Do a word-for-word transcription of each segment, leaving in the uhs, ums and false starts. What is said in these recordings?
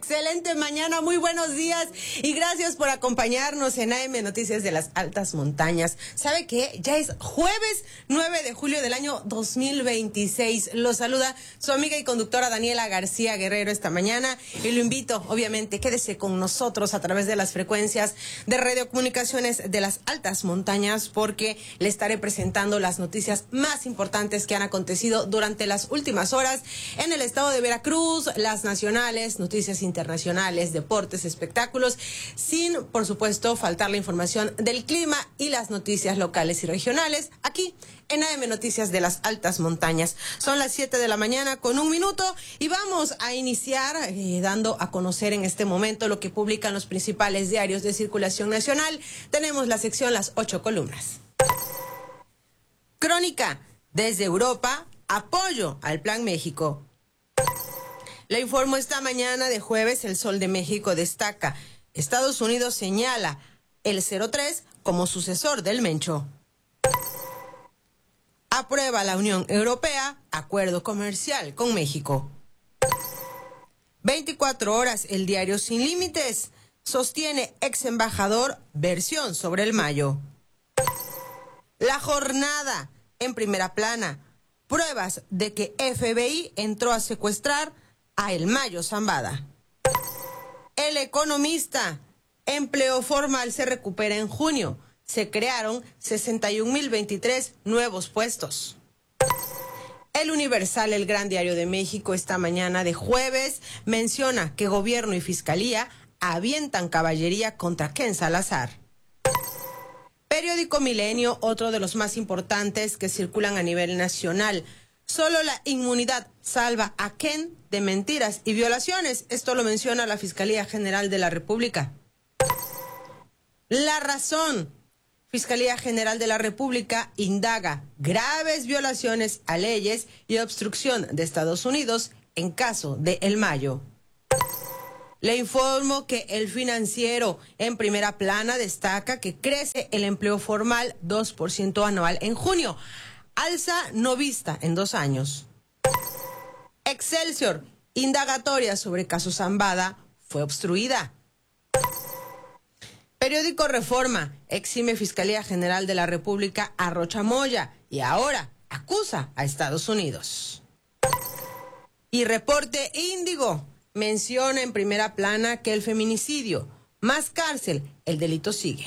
excelente mañana, muy buenos días y gracias por acompañarnos en A M Noticias de las Altas Montañas. ¿Sabe qué? Ya es jueves nueve de julio del año dos mil veintiséis. Lo saluda su amiga y conductora Daniela García Guerrero esta mañana y lo invito, obviamente, quédese con nosotros a través de las frecuencias de radiocomunicaciones de las Altas Montañas porque le estaré presentando las noticias más importantes que han acontecido durante las últimas horas en el estado de Veracruz, las nacionales, noticias internacionales, deportes, espectáculos, sin, por supuesto, faltar la información del clima y las noticias locales y regionales, aquí en A M Noticias de las Altas Montañas. Son las siete de la mañana con un minuto y vamos a iniciar eh, dando a conocer en este momento lo que publican los principales diarios de circulación nacional. Tenemos la sección Las Ocho Columnas. Crónica, desde Europa, apoyo al Plan México. Le informo esta mañana de jueves, El Sol de México destaca, Estados Unidos señala el cero tres como sucesor del Mencho. Aprueba la Unión Europea acuerdo comercial con México. veinticuatro horas, El Diario Sin Límites sostiene ex embajador versión sobre el Mayo. La Jornada, en primera plana, pruebas de que F B I entró a secuestrar a El Mayo Zambada. El Economista, empleo formal se recupera en junio. Se crearon sesenta y un mil veintitrés nuevos puestos. El Universal, el gran diario de México, esta mañana de jueves, menciona que gobierno y fiscalía avientan caballería contra Ken Salazar. Periódico Milenio, otro de los más importantes que circulan a nivel nacional. Solo la inmunidad salva a Ken de mentiras y violaciones. Esto lo menciona la Fiscalía General de la República. La Razón. Fiscalía General de la República indaga graves violaciones a leyes y obstrucción de Estados Unidos en caso de El Mayo. Le informo que El Financiero, en primera plana, destaca que crece el empleo formal dos por ciento anual en junio. Alza no vista en dos años. Excelsior, indagatoria sobre caso Zambada fue obstruida. Periódico Reforma, exime Fiscalía General de la República a Rocha Moya y ahora acusa a Estados Unidos. Y Reporte Índigo menciona en primera plana que el feminicidio, más cárcel, el delito sigue.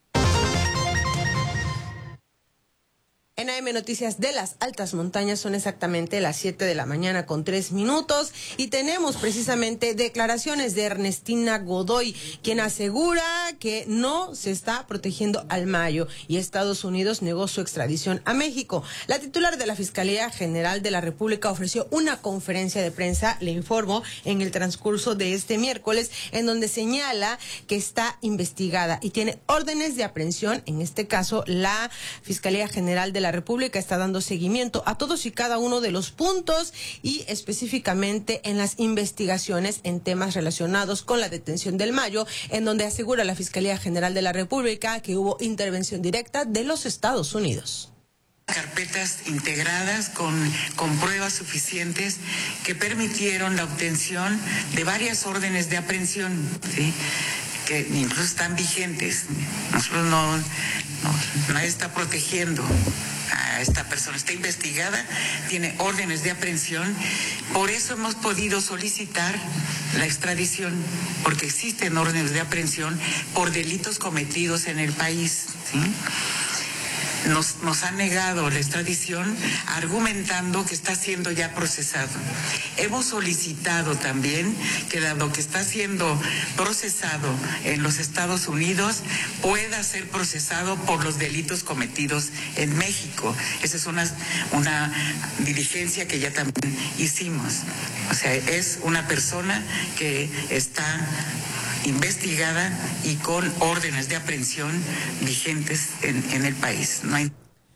En A M Noticias de las Altas Montañas son exactamente las siete de la mañana con tres minutos y tenemos precisamente declaraciones de Ernestina Godoy, quien asegura que no se está protegiendo al Mayo y Estados Unidos negó su extradición a México. La titular de la Fiscalía General de la República ofreció una conferencia de prensa, le informo, en el transcurso de este miércoles, en donde señala que está investigada y tiene órdenes de aprehensión. En este caso, la Fiscalía General de la La República está dando seguimiento a todos y cada uno de los puntos y específicamente en las investigaciones en temas relacionados con la detención del Mayo, en donde asegura la Fiscalía General de la República que hubo intervención directa de los Estados Unidos. Carpetas integradas con, con pruebas suficientes que permitieron la obtención de varias órdenes de aprehensión, ¿sí?, que incluso están vigentes. Nosotros no, no, nadie está protegiendo a esta persona, está investigada, tiene órdenes de aprehensión, por eso hemos podido solicitar la extradición, porque existen órdenes de aprehensión por delitos cometidos en el país, ¿sí? Nos, nos han negado la extradición argumentando que está siendo ya procesado. Hemos solicitado también que dado que está siendo procesado en los Estados Unidos pueda ser procesado por los delitos cometidos en México. Esa es una, una diligencia que ya también hicimos. O sea, es una persona que está investigada y con órdenes de aprehensión vigentes en, en el país. No hay...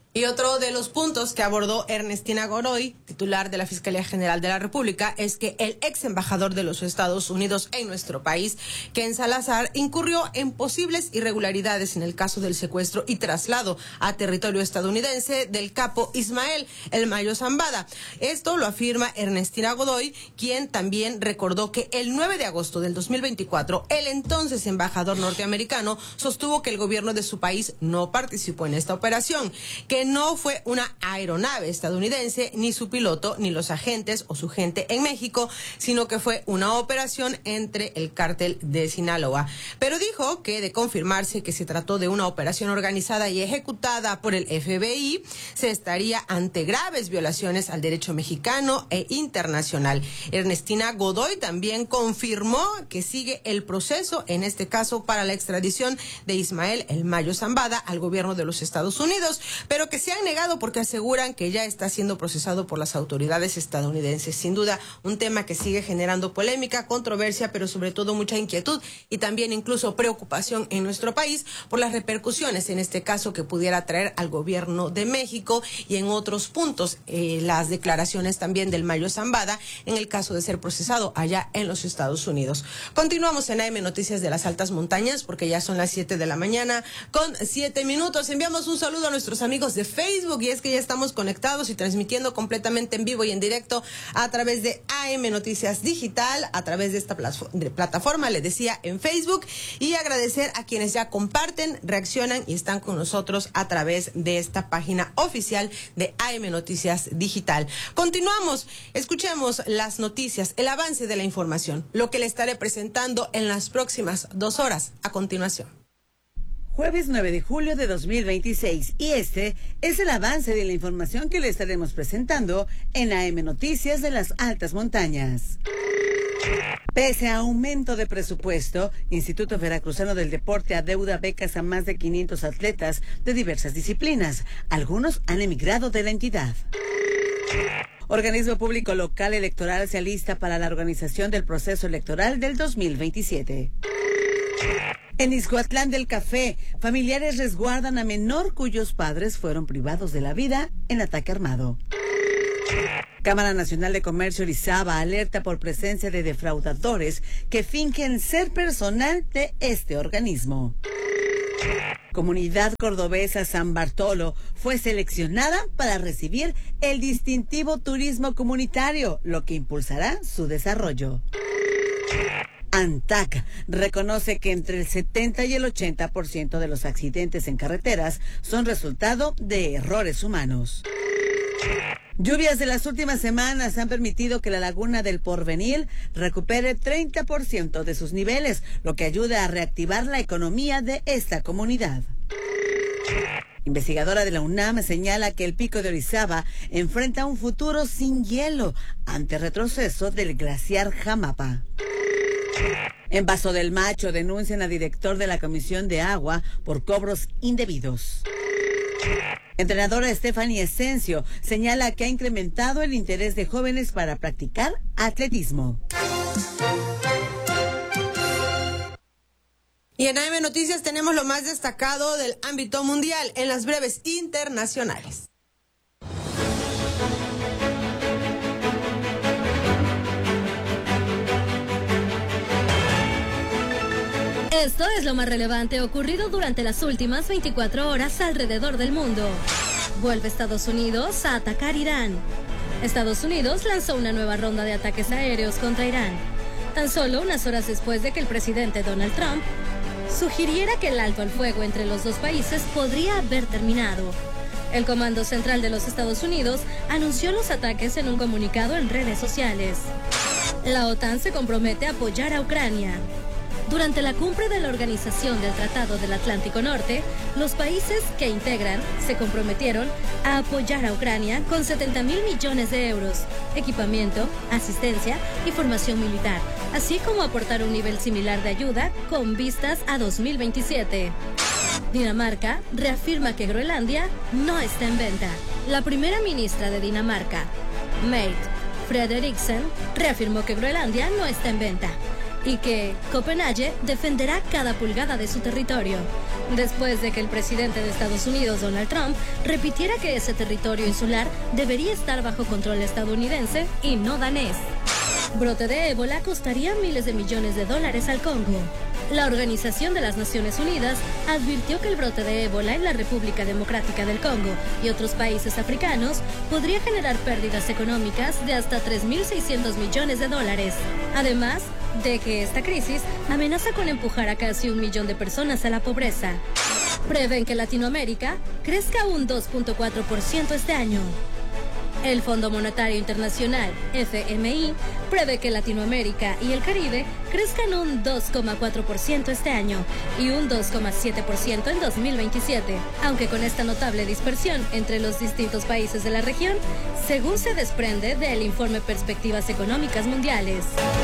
Y otro de los puntos que abordó Ernestina Godoy, titular de la Fiscalía General de la República, es que el ex embajador de los Estados Unidos en nuestro país, Ken Salazar, incurrió en posibles irregularidades en el caso del secuestro y traslado a territorio estadounidense del capo Ismael El Mayo Zambada. Esto lo afirma Ernestina Godoy, quien también recordó que el nueve de agosto del dos mil veinticuatro, el entonces embajador norteamericano sostuvo que el gobierno de su país no participó en esta operación, que no fue una aeronave estadounidense, ni su piloto, ni los agentes o su gente en México, sino que fue una operación entre el cártel de Sinaloa. Pero dijo que de confirmarse que se trató de una operación organizada y ejecutada por el F B I, se estaría ante graves violaciones al derecho mexicano e internacional. Ernestina Godoy también confirmó que sigue el proceso, en este caso para la extradición de Ismael El Mayo Zambada al gobierno de los Estados Unidos, pero que se han negado porque aseguran que ya está siendo procesado por las autoridades estadounidenses. Sin duda, un tema que sigue generando polémica, controversia, pero sobre todo mucha inquietud y también incluso preocupación en nuestro país por las repercusiones, en este caso, que pudiera traer al gobierno de México y en otros puntos, eh, las declaraciones también del Mayo Zambada en el caso de ser procesado allá en los Estados Unidos. Continuamos en A M Noticias de las Altas Montañas porque ya son las siete de la mañana con siete minutos. Enviamos un saludo a nuestros amigos de Facebook, y es que ya estamos conectados y transmitiendo completamente en vivo y en directo a través de A M Noticias Digital, a través de esta plataforma, le decía, en Facebook, y agradecer a quienes ya comparten, reaccionan y están con nosotros a través de esta página oficial de A M Noticias Digital. Continuamos, escuchemos las noticias, el avance de la información, lo que le estaré presentando en las próximas dos horas a continuación. Jueves nueve de julio de dos mil veintiséis, y este es el avance de la información que le estaremos presentando en A M Noticias de las Altas Montañas. Pese a aumento de presupuesto, Instituto Veracruzano del Deporte adeuda becas a más de quinientos atletas de diversas disciplinas. Algunos han emigrado de la entidad. Organismo Público Local Electoral se alista para la organización del proceso electoral del dos mil veintisiete. En Ixhuatlán del Café, familiares resguardan a menor cuyos padres fueron privados de la vida en ataque armado. Cámara Nacional de Comercio Orizaba alerta por presencia de defraudadores que fingen ser personal de este organismo. Comunidad Cordobesa San Bartolo fue seleccionada para recibir el distintivo turismo comunitario, lo que impulsará su desarrollo. ANTAC reconoce que entre el setenta y el ochenta por ciento de los accidentes en carreteras son resultado de errores humanos. Lluvias de las últimas semanas han permitido que la Laguna del Porvenir recupere treinta por ciento de sus niveles, lo que ayuda a reactivar la economía de esta comunidad. Investigadora de la UNAM señala que el Pico de Orizaba enfrenta un futuro sin hielo ante retroceso del glaciar Jamapa. En Paso del Macho denuncian a director de la Comisión de Agua por cobros indebidos. Entrenadora Stephanie Esencio señala que ha incrementado el interés de jóvenes para practicar atletismo. Y en A M Noticias tenemos lo más destacado del ámbito mundial en las breves internacionales. Esto es lo más relevante ocurrido durante las últimas veinticuatro horas alrededor del mundo. Vuelve Estados Unidos a atacar Irán. Estados Unidos lanzó una nueva ronda de ataques aéreos contra Irán, tan solo unas horas después de que el presidente Donald Trump sugiriera que el alto al fuego entre los dos países podría haber terminado. El Comando Central de los Estados Unidos anunció los ataques en un comunicado en redes sociales. La OTAN se compromete a apoyar a Ucrania. Durante la cumbre de la Organización del Tratado del Atlántico Norte, los países que integran se comprometieron a apoyar a Ucrania con setenta mil millones de euros, equipamiento, asistencia y formación militar, así como aportar un nivel similar de ayuda con vistas a dos mil veintisiete. Dinamarca reafirma que Groenlandia no está en venta. La primera ministra de Dinamarca, Mette Frederiksen, reafirmó que Groenlandia no está en venta. y que Copenhague defenderá cada pulgada de su territorio, después de que el presidente de Estados Unidos, Donald Trump, repitiera que ese territorio insular debería estar bajo control estadounidense y no danés. Brote de ébola costaría miles de millones de dólares al Congo. La Organización de las Naciones Unidas advirtió que el brote de ébola en la República Democrática del Congo y otros países africanos podría generar pérdidas económicas de hasta tres mil seiscientos millones de dólares. Además de que esta crisis amenaza con empujar a casi un millón de personas a la pobreza. Prevén que Latinoamérica crezca un dos punto cuatro por ciento este año. El Fondo Monetario Internacional, F M I, prevé que Latinoamérica y el Caribe crezcan un dos coma cuatro por ciento este año y un dos coma siete por ciento en dos mil veintisiete, aunque con esta notable dispersión entre los distintos países de la región, según se desprende del informe Perspectivas Económicas Mundiales.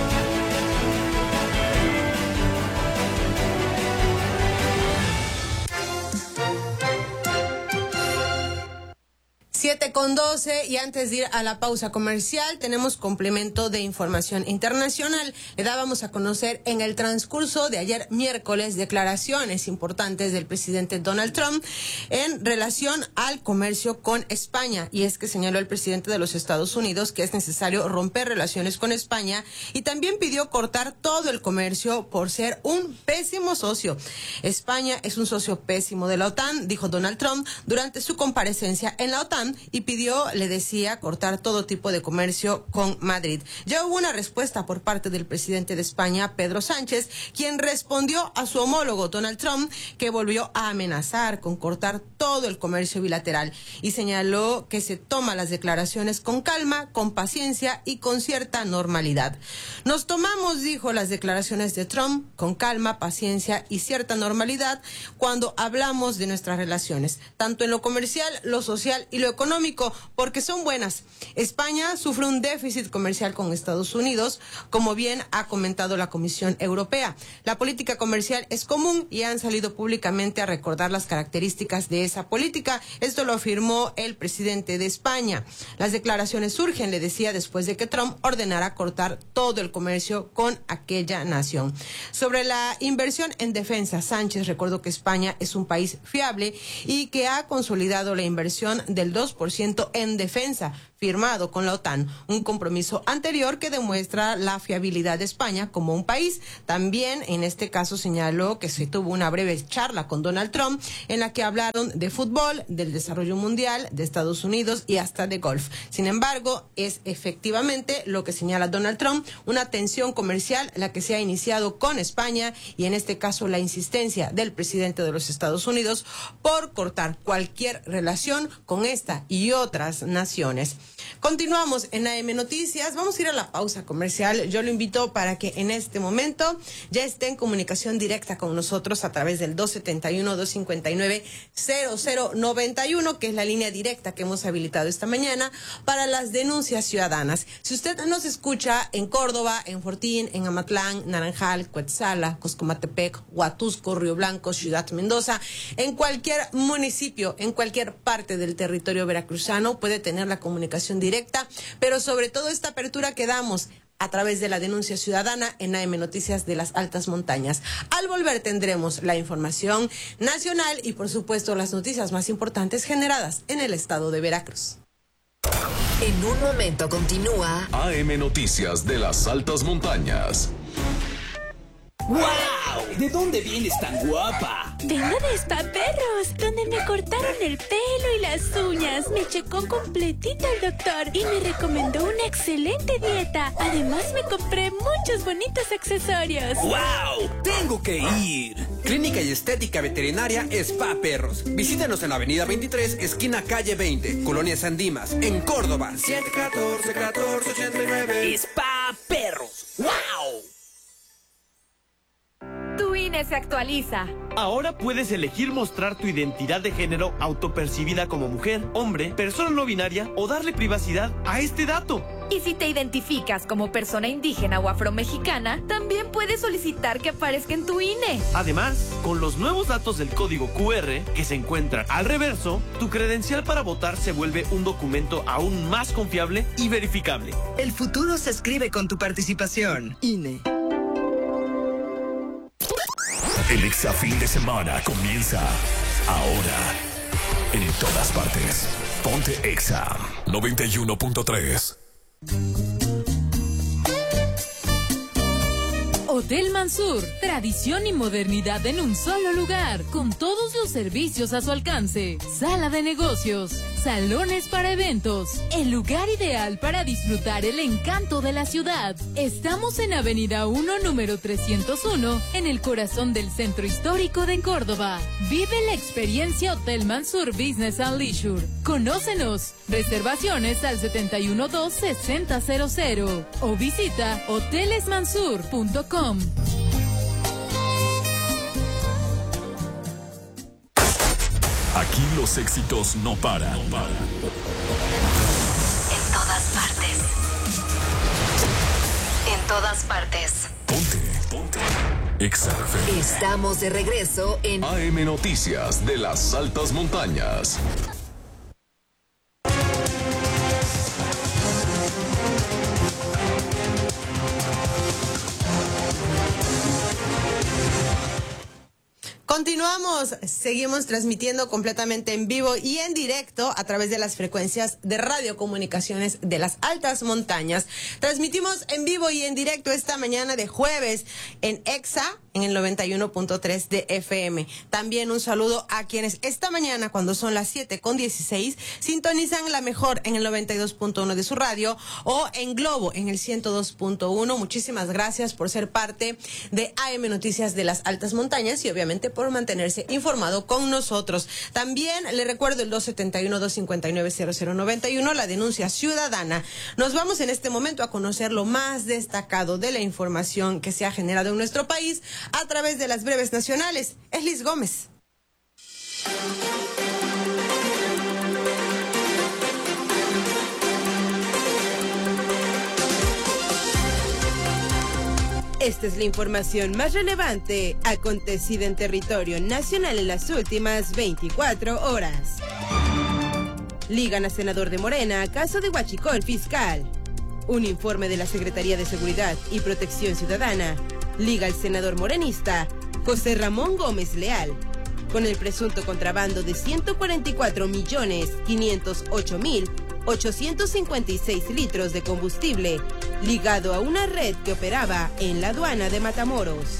siete con doce, y antes de ir a la pausa comercial tenemos complemento de información internacional. Le dábamos a conocer en el transcurso de ayer miércoles declaraciones importantes del presidente Donald Trump en relación al comercio con España, y es que señaló el presidente de los Estados Unidos que es necesario romper relaciones con España y también pidió cortar todo el comercio por ser un pésimo socio. España es un socio pésimo de la OTAN, dijo Donald Trump durante su comparecencia en la OTAN, y pidió, le decía, cortar todo tipo de comercio con Madrid. Ya hubo una respuesta por parte del presidente de España, Pedro Sánchez, quien respondió a su homólogo Donald Trump, que volvió a amenazar con cortar todo el comercio bilateral y señaló que se toma las declaraciones con calma, con paciencia y con cierta normalidad. Nos tomamos, dijo, las declaraciones de Trump con calma, paciencia y cierta normalidad cuando hablamos de nuestras relaciones, tanto en lo comercial, lo social y lo económico, porque son buenas. España sufre un déficit comercial con Estados Unidos, como bien ha comentado la Comisión Europea. La política comercial es común y han salido públicamente a recordar las características de esa política. Esto lo afirmó el presidente de España. Las declaraciones surgen, le decía, después de que Trump ordenara cortar todo el comercio con aquella nación. Sobre la inversión en defensa, Sánchez recordó que España es un país fiable y que ha consolidado la inversión del dos por ciento en defensa, firmado con la OTAN, un compromiso anterior que demuestra la fiabilidad de España como un país. También en este caso señaló que se tuvo una breve charla con Donald Trump en la que hablaron de fútbol, del desarrollo mundial, de Estados Unidos y hasta de golf. Sin embargo, es efectivamente lo que señala Donald Trump, una tensión comercial la que se ha iniciado con España, y en este caso la insistencia del presidente de los Estados Unidos por cortar cualquier relación con esta y otras naciones. Continuamos en A M Noticias. Vamos a ir a la pausa comercial. Yo lo invito para que en este momento ya esté en comunicación directa con nosotros a través del dos setenta y uno, dos cincuenta y nueve, cero cero noventa y uno, que es la línea directa que hemos habilitado esta mañana para las denuncias ciudadanas. Si usted nos escucha en Córdoba, en Fortín, en Amatlán, Naranjal, Cuetzala, Coscomatepec, Huatusco, Río Blanco, Ciudad Mendoza, en cualquier municipio, en cualquier parte del territorio veracruzano, puede tener la comunicación directa, pero sobre todo esta apertura que damos a través de la denuncia ciudadana en A M Noticias de las Altas Montañas. Al volver tendremos la información nacional y, por supuesto, las noticias más importantes generadas en el estado de Veracruz. En un momento continúa A M Noticias de las Altas Montañas. ¡Wow! ¿De dónde vienes tan guapa? Vengo de Spa Perros, donde me cortaron el pelo y las uñas. Me checó completito el doctor y me recomendó una excelente dieta. Además, me compré muchos bonitos accesorios. ¡Wow! ¡Tengo que ir! Clínica y Estética Veterinaria Spa Perros. Visítanos en la avenida veintitrés, esquina calle veinte, Colonia San Dimas, en Córdoba. siete catorce, catorce ochenta y nueve. Spa Perros. ¡Wow! Tu I N E se actualiza. Ahora puedes elegir mostrar tu identidad de género autopercibida como mujer, hombre, persona no binaria o darle privacidad a este dato. Y si te identificas como persona indígena o afromexicana, también puedes solicitar que aparezca en tu I N E. Además, con los nuevos datos del código Q R que se encuentran al reverso, tu credencial para votar se vuelve un documento aún más confiable y verificable. El futuro se escribe con tu participación. I N E. El Exa fin de semana comienza ahora. En todas partes. Ponte Exa noventa y uno punto tres. Hotel Mansur, tradición y modernidad en un solo lugar, con todos los servicios a su alcance. Sala de negocios, salones para eventos, el lugar ideal para disfrutar el encanto de la ciudad. Estamos en Avenida uno, número trescientos uno, en el corazón del centro histórico de Córdoba. Vive la experiencia Hotel Mansur Business and Leisure. Conócenos. Reservaciones al setenta y uno dos sesenta cero cero o visita hoteles mansur punto com. Aquí los éxitos no paran. No paran. En todas partes. En todas partes. Ponte, ponte. Exa F M. Estamos de regreso en A M Noticias de las Altas Montañas. Continuamos, seguimos transmitiendo completamente en vivo y en directo a través de las frecuencias de radiocomunicaciones de las Altas Montañas. Transmitimos en vivo y en directo esta mañana de jueves en Exa, en el noventa y uno punto tres de F M. También un saludo a quienes esta mañana, cuando son las siete con dieciséis, sintonizan la mejor en el noventa y dos punto uno de su radio o en Globo en el ciento dos punto uno. Muchísimas gracias por ser parte de A M Noticias de las Altas Montañas y obviamente por mantenerse informado con nosotros. También le recuerdo el dos setenta y uno, dos cincuenta y nueve, cero cero noventa y uno, la denuncia ciudadana. Nos vamos en este momento a conocer lo más destacado de la información que se ha generado en nuestro país a través de las breves nacionales. Es Liz Gómez. Esta es la información más relevante acontecida en territorio nacional en las últimas veinticuatro horas. Ligan a senador de Morena, caso de huachicol fiscal. Un informe de la Secretaría de Seguridad y Protección Ciudadana liga al senador morenista José Ramón Gómez Leal con el presunto contrabando de ciento cuarenta y cuatro millones quinientos ocho mil ochocientos cincuenta y seis litros de combustible ligado a una red que operaba en la aduana de Matamoros.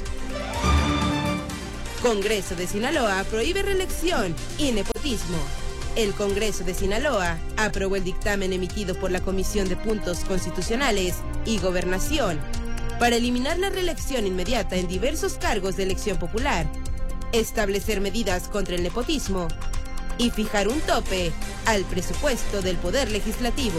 Congreso de Sinaloa prohíbe reelección y nepotismo. El Congreso de Sinaloa aprobó el dictamen emitido por la Comisión de Puntos Constitucionales y Gobernación para eliminar la reelección inmediata en diversos cargos de elección popular, establecer medidas contra el nepotismo y fijar un tope al presupuesto del Poder Legislativo.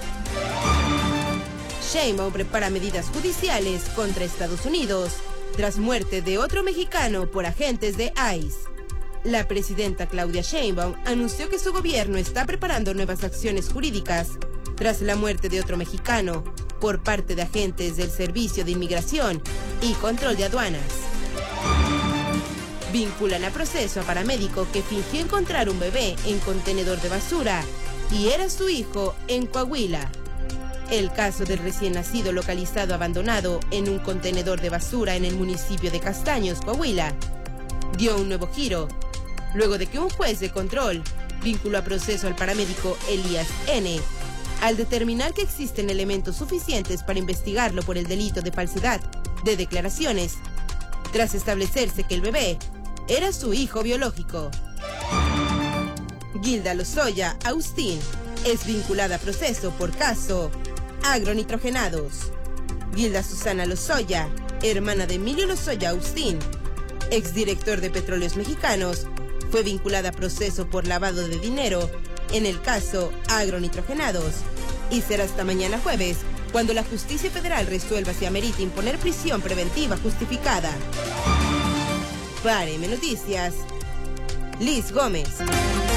Sheinbaum prepara medidas judiciales contra Estados Unidos tras muerte de otro mexicano por agentes de I C E. La presidenta Claudia Sheinbaum anunció que su gobierno está preparando nuevas acciones jurídicas tras la muerte de otro mexicano por parte de agentes del Servicio de Inmigración y Control de Aduanas. Vinculan a proceso a paramédico que fingió encontrar un bebé en contenedor de basura y era su hijo en Coahuila. El caso del recién nacido localizado abandonado en un contenedor de basura en el municipio de Castaños, Coahuila, dio un nuevo giro, luego de que un juez de control vinculó a proceso al paramédico Elías N., al determinar que existen elementos suficientes para investigarlo por el delito de falsedad de declaraciones, tras establecerse que el bebé era su hijo biológico. Gilda Lozoya Austin es vinculada a proceso por caso agronitrogenados. Gilda Susana Lozoya, hermana de Emilio Lozoya Austin, exdirector de Petróleos Mexicanos, fue vinculada a proceso por lavado de dinero en el caso agronitrogenados y será hasta mañana jueves cuando la justicia federal resuelva si amerita imponer prisión preventiva justificada. Para A M Noticias, Liz Gómez.